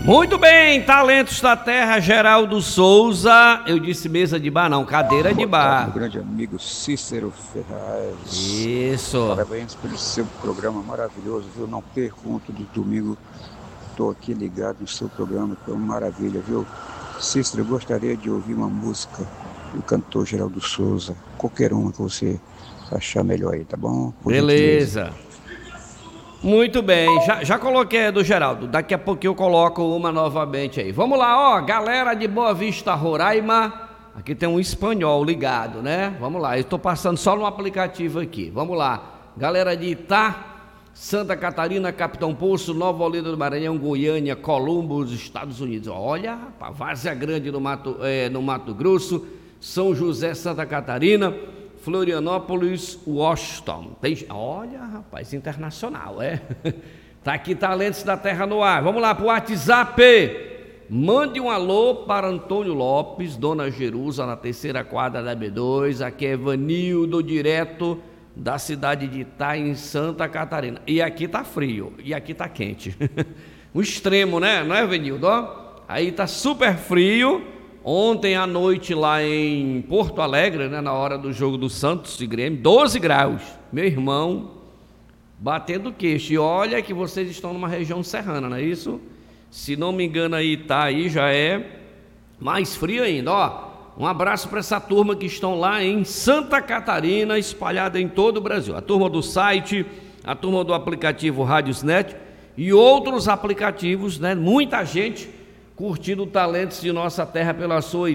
Muito bem, talentos da terra, Geraldo Souza. Eu disse mesa de bar, não, cadeira de bar. Meu grande amigo Cícero Ferraz. Isso. Parabéns pelo seu programa maravilhoso, viu? Não perco um todo domingo. Estou aqui ligado no seu programa, que é uma maravilha, viu? Cícero, eu gostaria de ouvir uma música do cantor Geraldo Souza. Qualquer uma que você achar melhor aí, tá bom? Por Beleza. gentileza. Muito bem, já coloquei a do Geraldo. Daqui a pouquinho eu coloco uma novamente aí. Vamos lá, ó, galera de Boa Vista, Roraima. Aqui tem um espanhol ligado, né? Vamos lá, eu estou passando só no aplicativo aqui. Vamos lá, galera de Itá, Santa Catarina, Capitão Poço, Nova Olinda do Maranhão, Goiânia, Colombo, Estados Unidos. Olha, rapaz, Várzea Grande no Mato Grosso, São José, Santa Catarina, Florianópolis, Washington. Olha, rapaz, internacional, é? Tá aqui Talentos da Terra no ar. Vamos lá pro WhatsApp. Mande um alô para Antônio Lopes, Dona Jerusa, na terceira quadra da B2. Aqui é Evanildo, direto da cidade de Itá, em Santa Catarina. E aqui tá frio, e aqui tá quente. Um extremo, né? Não é, Evanildo? Aí tá super frio. Ontem à noite lá em Porto Alegre, né, na hora do jogo do Santos e Grêmio, 12 graus. Meu irmão, batendo queixo. E olha que vocês estão numa região serrana, não é isso? Se não me engano aí, tá aí, já é mais frio ainda, ó. Um abraço para essa turma que estão lá em Santa Catarina, espalhada em todo o Brasil. A turma do site, a turma do aplicativo Radiosnet e outros aplicativos, né? Muita gente curtindo Talentos de Nossa Terra pela sua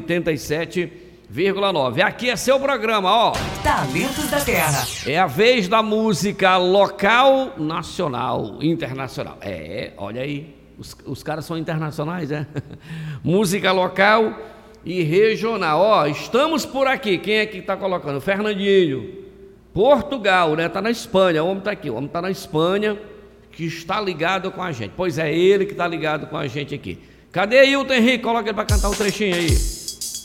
87,9. Aqui é seu programa, ó. Talentos da Terra. É a vez da música local, nacional, internacional. É, olha aí, os caras são internacionais, é? Música local e regional. Ó, estamos por aqui. Quem é que tá colocando? Fernandinho. Portugal, né? Tá na Espanha. O homem tá aqui. O homem tá na Espanha, que está ligado com a gente. Pois é, ele que tá ligado com a gente aqui. Cadê Hilton Henrique? Coloca ele pra cantar um trechinho aí.